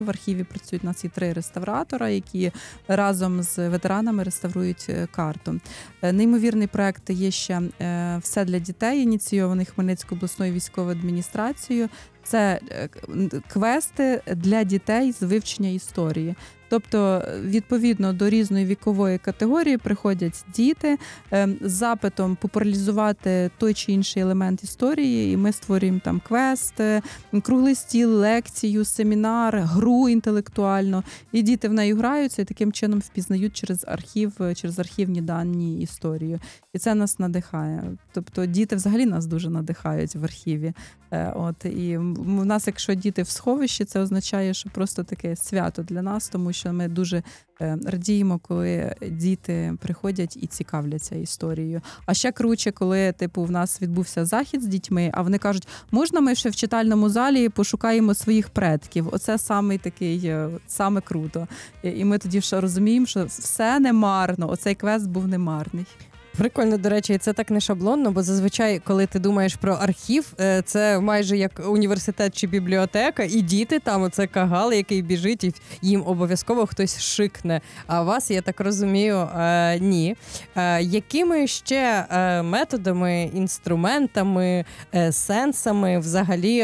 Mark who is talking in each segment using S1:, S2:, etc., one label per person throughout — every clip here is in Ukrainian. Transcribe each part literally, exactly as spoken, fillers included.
S1: В архіві працюють у нас і три реставратора, які разом з ветеранами реставрують карту. Неймовірний проект є ще «Все для дітей», ініційований Хмельницькою обласною військовою адміністрацією. Це квести для дітей з вивчення історії. Тобто, відповідно до різної вікової категорії приходять діти з запитом популяризувати той чи інший елемент історії, і ми створюємо там квест, круглий стіл, лекцію, семінар, гру інтелектуальну. І діти в неї граються і таким чином впізнають через архів, через архівні дані історію. І це нас надихає. Тобто діти взагалі нас дуже надихають в архіві. От, і в нас, якщо діти в сховищі, це означає, що просто таке свято для нас, тому що ми дуже радіємо, коли діти приходять і цікавляться історією. А ще круче, коли типу в нас відбувся захід з дітьми, а вони кажуть, можна ми ще в читальному залі пошукаємо своїх предків. Оце саме такий, саме круто. І ми тоді ще розуміємо, що все не марно, оцей квест був не марний.
S2: Прикольно, до речі, і це так не шаблонно, бо зазвичай, коли ти думаєш про архів, це майже як університет чи бібліотека, і діти там, оце кагал, який біжить, і їм обов'язково хтось шикне. А вас, я так розумію, ні. Якими ще методами, інструментами, сенсами взагалі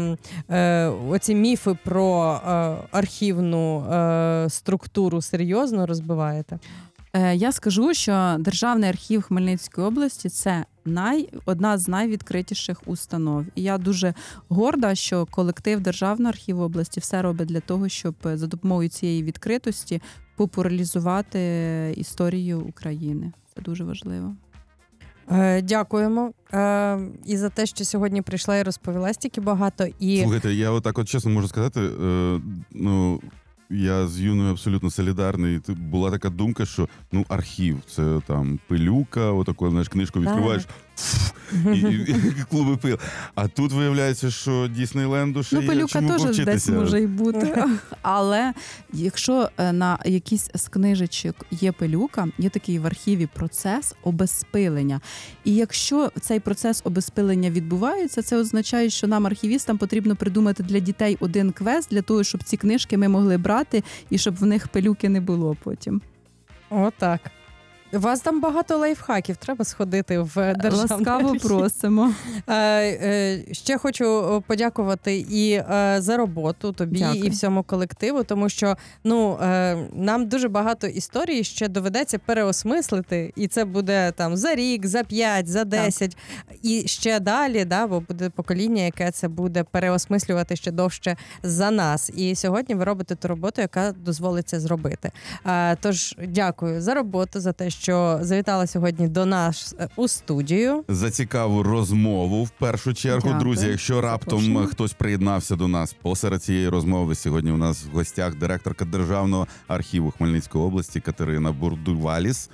S2: оці міфи про архівну структуру серйозно розбиваєте?
S1: Я скажу, що Державний архів Хмельницької області – це най, одна з найвідкритіших установ. І я дуже горда, що колектив Державного архіву області все робить для того, щоб за допомогою цієї відкритості популяризувати історію України. Це дуже важливо.
S2: Дякуємо і за те, що сьогодні прийшла і розповіла стільки багато. І...
S3: Слухайте, я отак от чесно можу сказати, ну... Я з Юною абсолютно солідарний. Була така думка, що ну архів – це там пилюка, отаку, знаєш, книжку відкриваєш, і, і, і клуби пил. А тут виявляється, що Діснейленду ще
S1: ну,
S3: є
S1: пилюка
S3: чому
S1: повчитися. Ну, пилюка теж десь може й бути. Але якщо на якійсь з книжечок є пилюка, є такий в архіві процес обезпилення. І якщо цей процес обезпилення відбувається, це означає, що нам, архівістам, потрібно придумати для дітей один квест, для того, щоб ці книжки ми могли брати і щоб в них пилюки не було потім.
S2: Отак. У вас там багато лайфхаків, треба сходити в Державний
S1: Ласкаво
S2: архів.
S1: просимо.
S2: Ще хочу подякувати і за роботу тобі, Дякую. І всьому колективу, тому що ну, нам дуже багато історій ще доведеться переосмислити, і це буде там за рік, за п'ять, за десять, так. І ще далі, да, бо буде покоління, яке це буде переосмислювати ще довше за нас. І сьогодні ви робите ту роботу, яка дозволить це зробити. Тож дякую за роботу, за те, що що завітала сьогодні до нас у студію.
S3: За цікаву розмову, в першу чергу. Дякую. Друзі, якщо раптом Запрошую. Хтось приєднався до нас посеред цієї розмови, сьогодні у нас в гостях директорка Державного архіву Хмельницької області Катерина Бурдуваліс.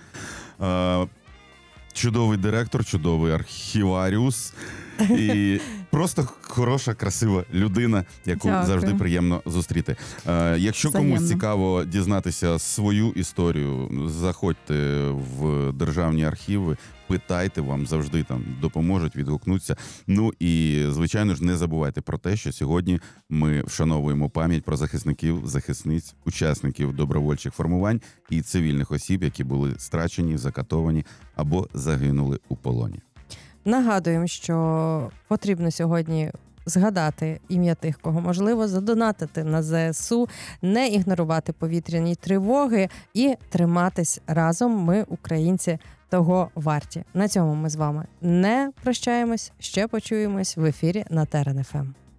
S3: Чудовий директор, чудовий архіваріус і просто хороша, красива людина, яку Дякую. Завжди приємно зустріти. Якщо Взаємно. Комусь цікаво дізнатися свою історію, заходьте в державні архіви, питайте, вам завжди там допоможуть, відгукнуться. Ну і, звичайно ж, не забувайте про те, що сьогодні ми вшановуємо пам'ять про захисників, захисниць, учасників добровольчих формувань і цивільних осіб, які були страчені, закатовані або загинули у полоні.
S2: Нагадуємо, що потрібно сьогодні згадати ім'я тих, кого можливо, задонатити на ЗСУ, не ігнорувати повітряні тривоги і триматись разом. Ми, українці, того варті. На цьому ми з вами не прощаємось, ще почуємось в ефірі на Терен еф ем.